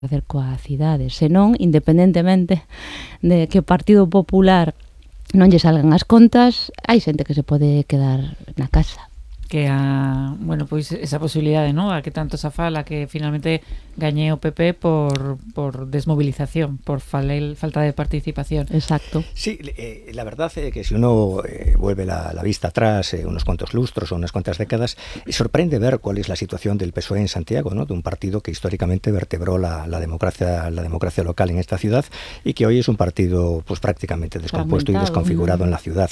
facer coa cidade, senón, independentemente de que o Partido Popular non lle salgan as contas, hai xente que se pode quedar na casa. Que bueno, pois esa posibilidade, ¿no? A que tanto se fala que finalmente gañe o PP por desmovilización, por falta de participación. Exacto. Sí, la verdad es que si uno vuelve la vista atrás, unos cuantos lustros o unas cuantas décadas, sorprende ver cuál es la situación del PSOE en Santiago, ¿no? De un partido que históricamente vertebró la democracia local en esta ciudad y que hoy es un partido pues prácticamente descompuesto y desconfigurado en la ciudad.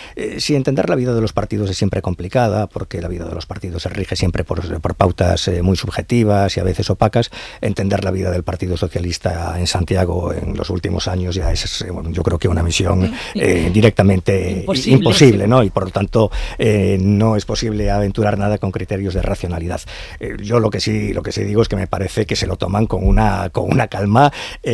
Si entender la vida de los partidos es siempre complicada, porque la vida de los partidos se rige siempre por pautas muy subjetivas y a veces opacas, entender la vida del Partido Socialista en Santiago en los últimos años ya es, yo creo que una misión directamente imposible, ¿no? Y por lo tanto no es posible aventurar nada con criterios de racionalidad. Yo lo que sí digo es que me parece que se lo toman con una calma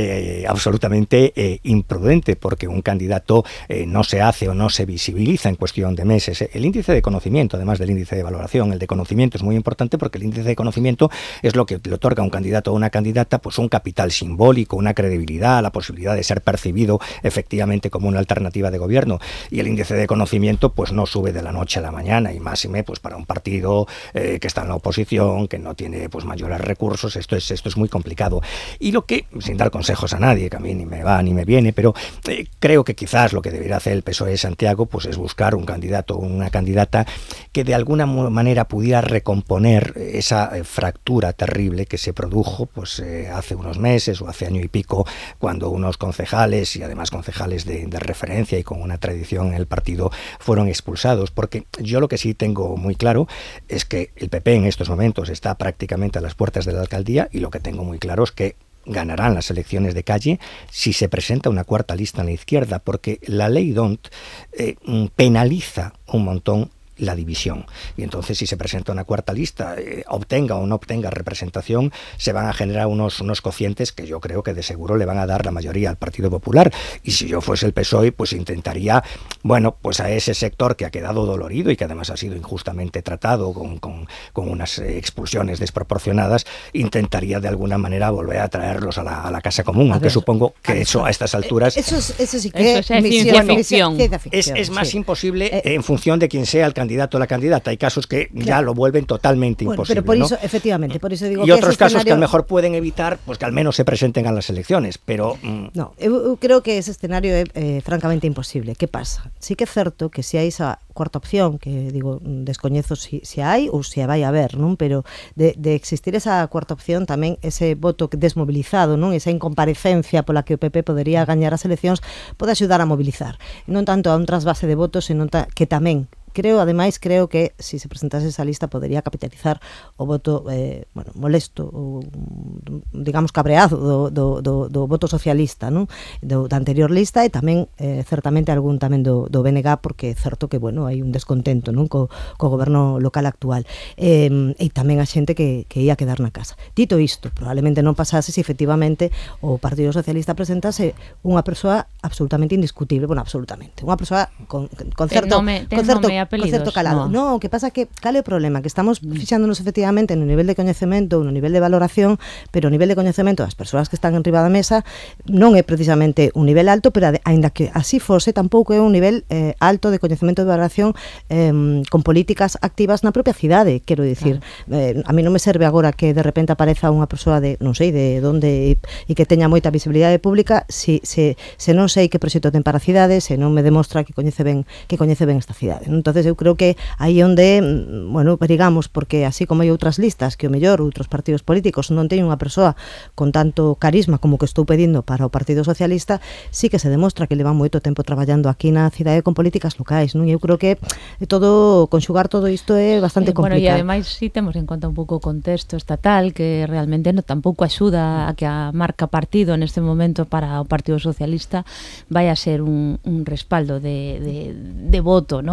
absolutamente imprudente, porque un candidato no se hace o no se visibiliza en cuestión de meses. El índice de conocimiento, además del índice de valoración, el de conocimiento es muy importante, porque el índice de conocimiento es lo que le otorga a un candidato o una candidata pues un capital simbólico, una credibilidad, la posibilidad de ser percibido efectivamente como una alternativa de gobierno, y el índice de conocimiento pues no sube de la noche a la mañana, y máxime pues para un partido que está en la oposición, que no tiene pues mayores recursos. Esto es muy complicado, y lo que, sin dar consejos a nadie, que a mí ni me va ni me viene, pero creo que quizás lo que debería hacer el PSOE de Santiago pues es buscar un candidato o una candidata que de alguna manera pudiera recomponer esa fractura terrible que se produjo pues hace unos meses o hace año y pico, cuando unos concejales, y además concejales de referencia y con una tradición en el partido, fueron expulsados. Porque yo lo que sí tengo muy claro es que el PP en estos momentos está prácticamente a las puertas de la alcaldía, y lo que tengo muy claro es que ganarán las elecciones de calle si se presenta una cuarta lista en la izquierda, porque la ley DONT penaliza un montón la división, y entonces si se presenta una cuarta lista, obtenga o no obtenga representación, se van a generar unos cocientes que yo creo que de seguro le van a dar la mayoría al Partido Popular. Y si yo fuese el PSOE, pues intentaría, bueno, pues a ese sector que ha quedado dolorido y que además ha sido injustamente tratado con unas expulsiones desproporcionadas, intentaría de alguna manera volver a traerlos a la casa común, aunque supongo que eso a estas alturas eso sí que es ciencia ficción. Es más imposible en función de quién sea el candidato o la candidata. Hay casos que ya lo vuelven totalmente imposible. Pero por eso, ¿no? efectivamente, por eso digo y que otros casos que a lo escenario... mejor pueden evitar pues que al menos se presenten a las elecciones, pero... No, eu creo que ese escenario é francamente imposible. Que pasa? Sí que é certo que se hai esa cuarta opción, que digo, descoñezo se hai ou se vai haber, non? Pero de existir esa cuarta opción, tamén ese voto desmobilizado, non? Esa incomparecencia pola que o PP podería gañar as eleccións pode axudar a mobilizar. Non tanto a un trasvase de votos, senón que tamén creo que si se presentase esa lista podería capitalizar o voto molesto ou digamos cabreado do voto socialista, non? Da anterior lista, e tamén certamente algún tamén do BNG, porque é certo que hai un descontento, non, co goberno local actual, e tamén a xente que ia quedar na casa. Dito isto, probablemente non pasase se efectivamente o Partido Socialista presentase unha persoa absolutamente indiscutible, absolutamente, unha persoa con certo calado. No, o que pasa que cal é o problema? Que estamos fixándonos efectivamente no nivel de coñecemento ou no nivel de valoración, pero o nivel de coñecemento das persoas que están enriba da mesa non é precisamente un nivel alto, pero aínda que así fose, tampouco é un nivel alto de coñecemento de valoración con políticas activas na propia cidade, quero dicir. A mí non me serve agora que de repente apareza unha persoa de non sei de onde e que teña moita visibilidade pública se non sei que proxecto ten para a cidade, se non me demostra que coñece ben esta cidade. Entonces eu creo que aí onde, perigamos, porque así como hai outras listas que o mellor outros partidos políticos non teñen unha persoa con tanto carisma como que estou pedindo para o Partido Socialista, sí que se demostra que levan moito tempo traballando aquí na cidade con políticas locais, non? E eu creo que conxugar todo isto é bastante complicado. E ademais, si temos en conta un pouco o contexto estatal, que realmente tampouco axuda a que a marca partido neste momento para o Partido Socialista vai a ser un respaldo de voto, non? De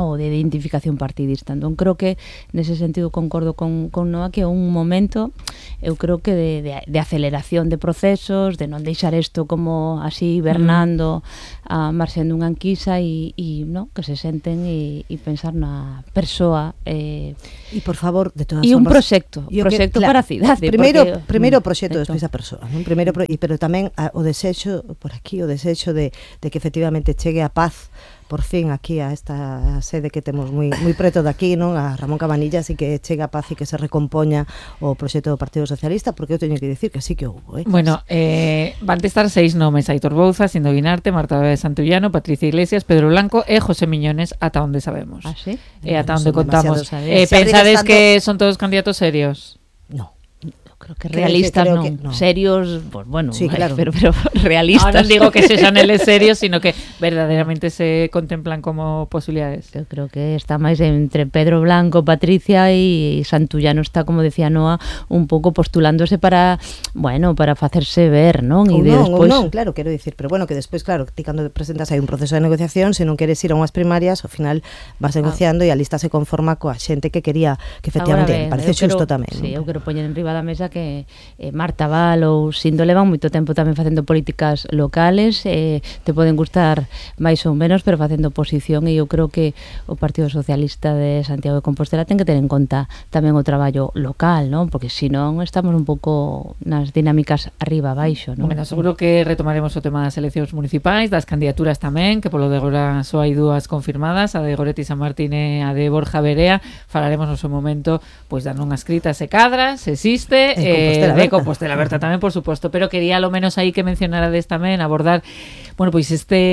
identificación partidista. Entón creo que nese sentido concordo con Noa que é un momento, eu creo que de aceleración de procesos, de non deixar isto como así hibernando a marxen dunha anquisa e no, que se senten e pensar na persoa e por favor, de todas formas, e un proxecto claro, para a cidade. Primeiro o proxecto, despois a persoa, non? Pero tamén o desexo por aquí, o desexo de que efectivamente chegue a paz por fin aquí a esta sede que temos moi preto de aquí, non? A Ramón Cabanillas, e que chegue a paz e que se recompoña o proxecto do Partido Socialista, porque eu teño que dicir que sí que houve. Bueno, van a estar 6 nomes: Aitor Bouza, Sindo Guinarte, Marta de Santullano, Patricia Iglesias, Pedro Blanco e José Miñones, ata onde sabemos. Ah, sí? E ata onde contamos. Pensades que son todos candidatos serios? No. Creo que realistas creo non, que no. Serios, pues bueno, sí, claro. pero realistas. No digo que sexan eles serios, sino que verdadeiramente se contemplan como posibilidades. Eu creo que está máis entre Pedro Blanco, Patricia e Santullano está, como decía Noa, un pouco postulándose para facerse ver, non? E despois non, claro, quero dicir, pero bueno, que despois, claro, ti cando presentas hai un proceso de negociación, se non queres ir a unhas primarias, ao final vas negociando e a lista se conforma coa xente que quería, que efectivamente parece xusto tamén. Sí, eu quero poñer en riba da mesa que Marta Val ou Sindo levan moito tempo tamén facendo políticas locales, te poden gustar máis ou menos, pero facendo oposición, e eu creo que o Partido Socialista de Santiago de Compostela ten que ter en conta tamén o traballo local, non? Porque senón estamos un pouco nas dinámicas arriba abaixo, non? Bueno, seguro que retomaremos o tema das eleccións municipais, das candidaturas tamén, que polo de agora só hai dúas confirmadas, a de Goretti San Martín e a de Borja Berea. Falaremos no seu momento pois da non escrita se cadra, se existe, de Compostela Berta tamén, por suposto, pero quería lo menos aí que mencionarades tamén, abordar, bueno, pois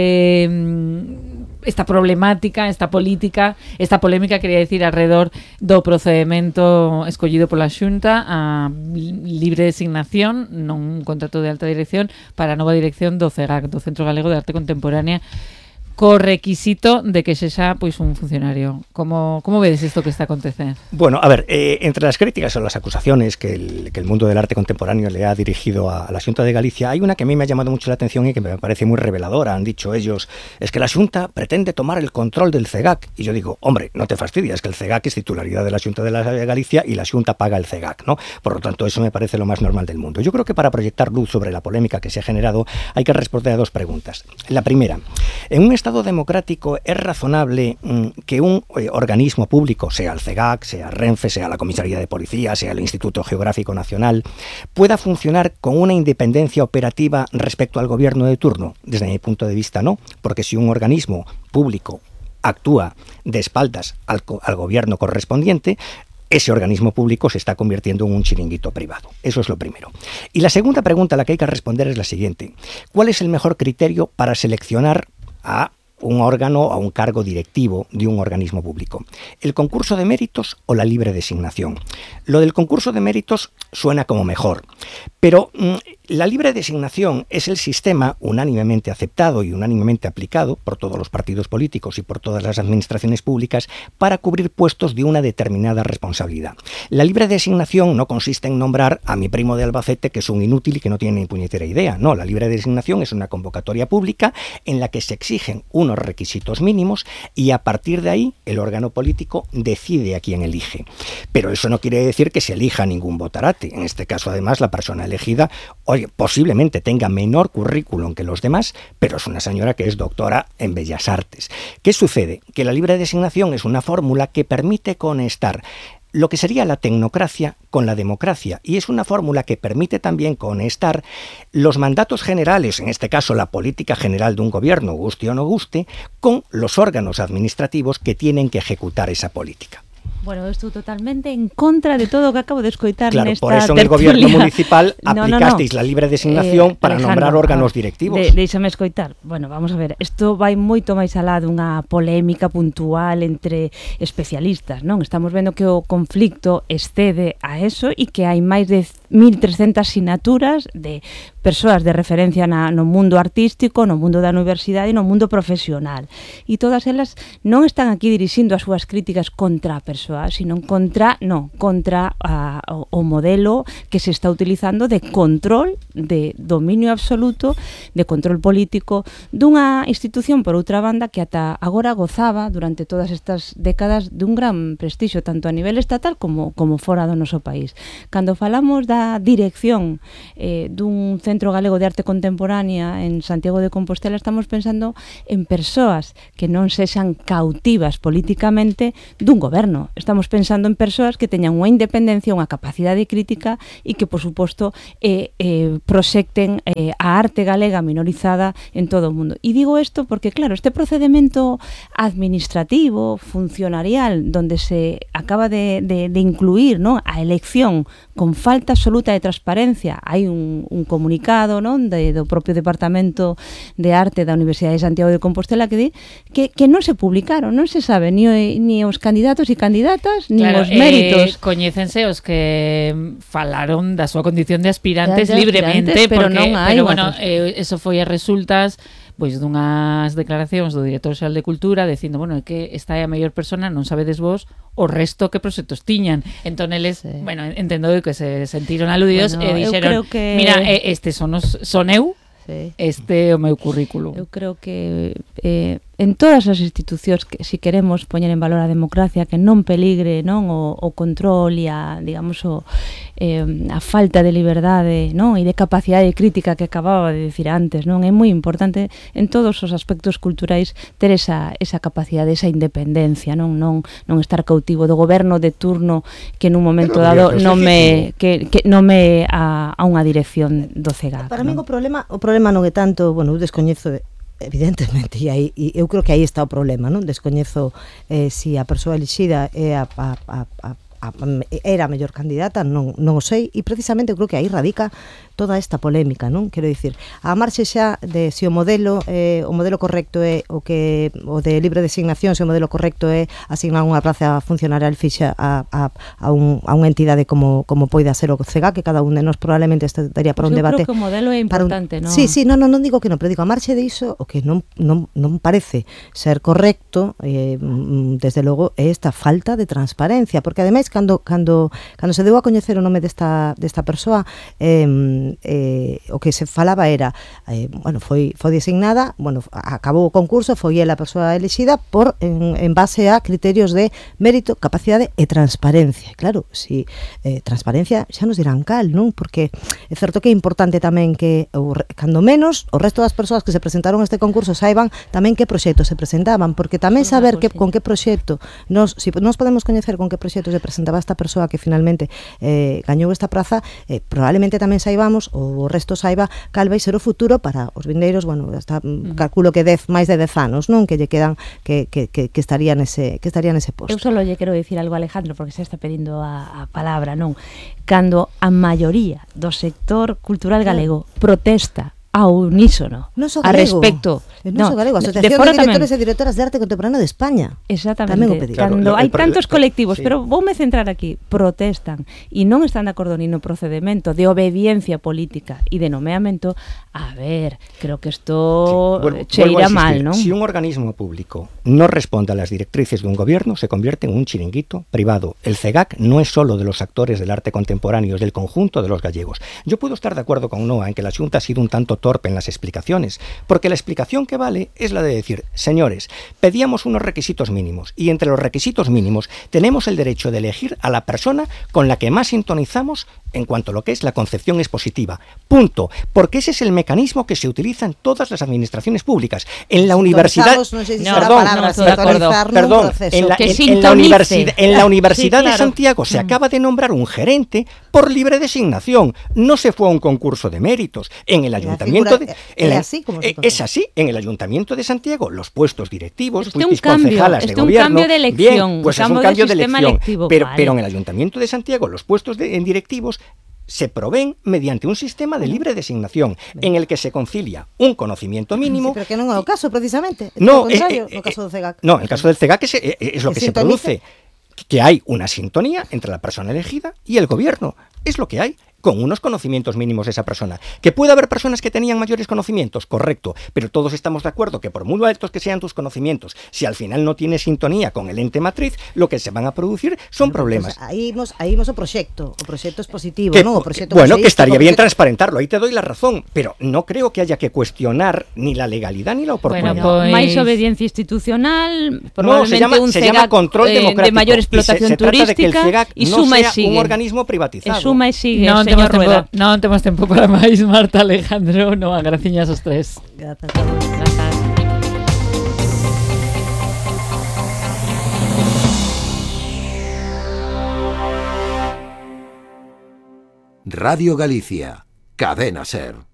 esta problemática, esta política, esta polémica, quería decir, alrededor do procedimento escollido pola Xunta a libre designación, non un contrato de alta dirección, para a nova dirección do CEGAC, do Centro Galego de Arte Contemporánea, co requisito de que sexa pois un funcionario. Como vedes isto que está acontecendo? Bueno, a ver, entre las críticas o las acusaciones que el mundo del arte contemporáneo le ha dirigido a la Xunta de Galicia, hay una que a mí me ha llamado mucho la atención y que me parece muy reveladora. Han dicho ellos, es que la Xunta pretende tomar el control del CEGAC. Y yo digo, hombre, no te fastidies, que el CEGAC es titularidad de la Xunta de Galicia y la Xunta paga el CEGAC, ¿no? Por lo tanto, eso me parece lo más normal del mundo. Yo creo que para proyectar luz sobre la polémica que se ha generado hay que responder a dos preguntas. La primera, en un Estado democrático es razonable que un organismo público, sea el CEGAC, sea Renfe, sea la Comisaría de Policía, sea el Instituto Geográfico Nacional, pueda funcionar con una independencia operativa respecto al gobierno de turno. Desde mi punto de vista, no, porque si un organismo público actúa de espaldas al gobierno correspondiente, ese organismo público se está convirtiendo en un chiringuito privado. Eso es lo primero. Y la segunda pregunta a la que hay que responder es la siguiente. ¿Cuál es el mejor criterio para seleccionar a un órgano o a un cargo directivo de un organismo público? ¿El concurso de méritos o la libre designación? Lo del concurso de méritos suena como mejor, pero la libre designación es el sistema unánimemente aceptado y unánimemente aplicado por todos los partidos políticos y por todas las administraciones públicas para cubrir puestos de una determinada responsabilidad. La libre designación no consiste en nombrar a mi primo de Albacete, que es un inútil y que no tiene ni puñetera idea. No, la libre designación es una convocatoria pública en la que se exigen unos requisitos mínimos y a partir de ahí el órgano político decide a quién elige. Pero eso no quiere decir que se elija a ningún votarate. En este caso, además, la persona elegida, oye, posiblemente tenga menor currículum que los demás, pero es una señora que es doctora en Bellas Artes. ¿Qué sucede? Que la libre designación es una fórmula que permite conectar lo que sería la tecnocracia con la democracia, y es una fórmula que permite también conectar los mandatos generales, en este caso la política general de un gobierno, guste o no guste, con los órganos administrativos que tienen que ejecutar esa política. Bueno, estou totalmente en contra de todo o que acabo de escoitar claro, nesta por eso en el gobierno municipal aplicasteis la libre designación para Alejandro, nombrar órganos directivos. Deixame escoitar. Bueno, vamos a ver, isto vai moito máis alá dunha polémica puntual entre especialistas, non? Estamos vendo que o conflicto excede a eso e que hai máis de 1.300 sinaturas de persoas de referencia no mundo artístico, no mundo da universidade e no mundo profesional. E todas elas non están aquí dirixindo as súas críticas contra a persoa, sino contra o modelo que se está utilizando de control, de dominio absoluto, de control político dunha institución, por outra banda, que ata agora gozaba durante todas estas décadas dun gran prestixio, tanto a nivel estatal como fora do noso país. Cando falamos da dirección dun Centro Galego de Arte Contemporánea en Santiago de Compostela, estamos pensando en persoas que non sexan cautivas políticamente dun goberno. Estamos pensando en persoas que teñan unha independencia, unha capacidade crítica e que, por suposto, proxecten a arte galega minorizada en todo o mundo. E digo isto porque, claro, este procedimento administrativo, funcionarial, donde se acaba de incluir, ¿no?, a elección con falta absoluta de transparencia. Hai un comunicado, non, do propio Departamento de Arte da Universidade de Santiago de Compostela que di que non se publicaron, non se sabe ni os candidatos e candidatas, ni os méritos. Coñécense os que falaron da súa condición de aspirantes libremente, pero non hai. Pero bueno, eso foi a resultas pois dunhas declaracións do director xeral de Cultura dicindo, bueno, é que esta é a mellor persona, non sabedes vos o resto que proxectos tiñan. Entón eles, bueno, entendo que se sentiron aludidos e dixeron, mira, este son eu, este é o meu currículo. Eu creo que en todas as institucións que si queremos poñer en valor a democracia, que non peligre, non, o control e a, digamos, a falta de liberdade, non, e de capacidade crítica que acababa de decir antes, non, é moi importante en todos os aspectos culturais ter esa capacidade, esa independencia, non estar cautivo do goberno de turno que nun momento dado non me a unha dirección do CEGAC. Para min o problema non é tanto, bueno, eu descoñezo evidentemente, e eu creo que aí está o problema, non? Descoñezo se a persoa elixida é era a mellor candidata, non o sei, e precisamente eu creo que aí radica toda esta polémica, non? Quero dicir, a marxe xa de se o modelo correcto é o de libre designación, se o modelo correcto é asignar unha praza funcionarial fixa a unha entidade como poida ser o CEGAC, que cada un de nós probablemente estaría para un debate. Eu creo que o modelo é importante, non? Sí, non digo que non, pero digo, a marxe de iso, o que non parece ser correcto, desde logo, é esta falta de transparencia, porque ademais, cando se deu a coñecer o nome desta persoa, o que se falaba era, bueno, foi designada, bueno, acabou o concurso, foi ela a persoa elixida en base a criterios de mérito, capacidade e transparencia. Claro, si transparencia xa nos dirán cal, non? Porque é certo que é importante tamén que, cando menos, o resto das persoas que se presentaron a este concurso saiban tamén que proxectos se presentaban, porque tamén saber con que proxecto si nos podemos coñecer con que proxecto se presentaba esta persoa que finalmente gañou esta praza, probablemente tamén saibamos, ou o resto saiba, cal vai ser o futuro para os vindeiros, bueno, calculo que máis de 10 anos, non? Que lle quedan que estaría nese posto. Eu só lle quero dicir algo, Alejandro, porque se está pedindo a palabra, non? Cando a maioría do sector cultural galego protesta a unísono a respecto non só galego, a Asociación de Directores e Directoras de Arte Contemporáneo de España. Exactamente. Cando hai tantos colectivos, pero voume centrar aquí, protestan e non están de acordo ni no procedimento de obediencia política e de nomeamento, a ver, creo que isto cheira mal, non? Si un organismo público no responde a las directrices de un gobierno, se convierte en un chiringuito privado. El CEGAC no es solo de los actores del arte contemporáneo, es del conjunto de los gallegos. Yo puedo estar de acuerdo con Noa en que la Xunta ha sido un tanto torpe en las explicaciones, porque la explicación que vale es la de decir, señores, pedíamos unos requisitos mínimos y entre los requisitos mínimos tenemos el derecho de elegir a la persona con la que más sintonizamos en cuanto a lo que es la concepción expositiva. Punto. Porque ese es el mecanismo que se utiliza en todas las administraciones públicas. En la universidad... Perdón, en la Universidad de Santiago se acaba de nombrar un gerente por libre designación. No se fue a un concurso de méritos. En el ayuntamiento es así, en el Ayuntamiento de Santiago, los puestos directivos, concejalas de gobierno, bien, pues es un cambio de elección, pero en el Ayuntamiento de Santiago los puestos en directivos se proveen mediante un sistema de libre designación en el que se concilia un conocimiento mínimo. Sí, pero que non é o caso, precisamente. No, el caso do CEGAC. No, el caso del CEGAC es lo que se produce, que hay una sintonía entre la persona elegida y el gobierno. Es lo que hay. con unos conocimientos mínimos de esa persona. ¿Que puede haber personas que tenían mayores conocimientos? Correcto, pero todos estamos de acuerdo que por muy altos que sean tus conocimientos, si al final no tienes sintonía con el ente matriz, lo que se van a producir son problemas. Pues aí imos o proxecto é positivo, Que, non? O proxecto bueno, que estaría bien proxecto... transparentarlo, ahí te doy la razón, pero no creo que haya que cuestionar ni la legalidad ni la oportunidad. Bueno, pues... máis obediencia institucional, No, se llama CEGAC, control democrático. de mayor explotación se trata de que el turística, CEGAC e no suma e sea sigue. un organismo privatizado. E suma e sigue, non señor temos tempo, Rueda. non temos tempo para máis, Marta, Alejandro, no, graciñas aos tres. Grazas a vos. Grazas. Radio Galicia, Cadena SER.